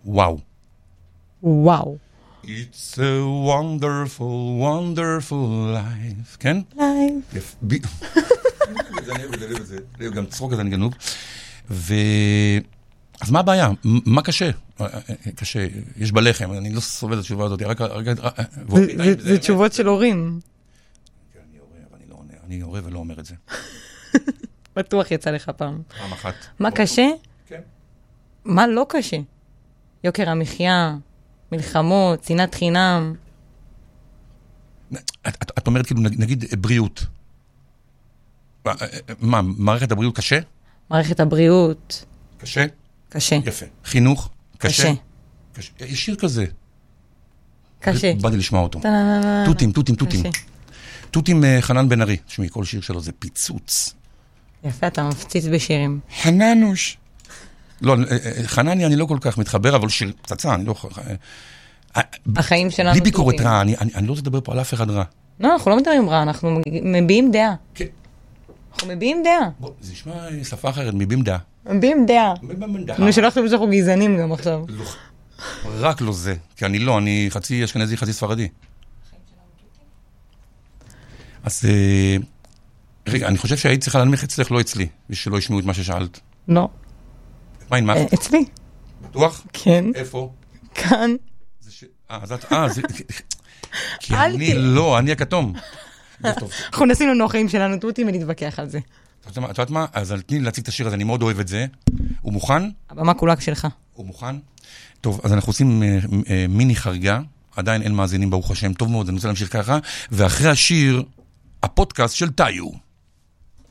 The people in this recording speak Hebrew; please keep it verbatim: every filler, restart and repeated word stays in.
וואו. וואו. It's a wonderful, wonderful life. כן? life. יפה. זה גם צחוק הזה, אני גנוב. ו... אז מה הבעיה? מה קשה? קשה, יש בלחם, אני לא סובל את התשובה הזאת. זה תשובות של הורים. אני הורה ולא אומר את זה. בטוח יצא לך פעם. פעם אחת. מה קשה? כן. מה לא קשה? יוקר המחיה, מלחמות, שנאת חינם. את אומרת כאילו, נגיד בריאות. מה, מערכת הבריאות קשה? מערכת הבריאות. קשה? קשה. יפה. חינוך? קשה. קשה. יש שיר כזה. קשה. באתי לשמוע אותו. תותים, תותים, תותים. תותים חנן בן ארי. תשמעי, כל שיר שלו זה פיצוץ. יפה, אתה מפציץ בשירים. חננוש. לא, חנני אני לא כל כך מתחבר, אבל שיר פצצה, אני לא... החיים שלנו... בלי ביקורת רע, אני לא רוצה לדבר פה על אף אחד רע. לא, אנחנו לא מדברים רע, אנחנו מביעים דעה. כן. אנחנו מביעים דעה. בוא, זה נשמע שפה אחרת, מביעים דעה. מביעים דעה. מביעים דעה. אני שלא חושב שאנחנו גזענים גם עכשיו. רק לא זה, כי אני לא, אני חצי אשכנזי, חצי ספרדי. אז רגע, אני חושב שהיית צריכה להנמיך אצלך, לא אצלי, ושלא ישמעו את מה ששאלת. לא. מה עם מה? אצלי. בטוח? כן. איפה? כאן. אה, אה, זה... כי אני לא, אני הכתום. אנחנו נשים לנו החיים שלנו תותים ונתווכח על זה. את יודעת מה? אז תני לי להציג את השיר הזה, אני מאוד אוהב את זה. הוא מוכן? הבמה כולה שלך. הוא מוכן? טוב, אז אנחנו עושים מיני חריגה, עדיין אין מאזינים ברוך השם, טוב מאוד, אני רוצה להמשיך ככה, ואחרי השיר, הפודקאסט של טאיו.